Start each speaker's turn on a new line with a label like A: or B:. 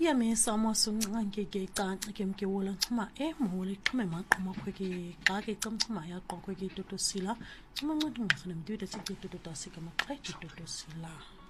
A: ya me samo suncanke ke canca ke mkewola nxuma emole xhume maqhuma khweke xa ke xamxuma ya qokhwe ke totosila nxuma nqondi ngkhana mduda sikutotosika maqhayi totosila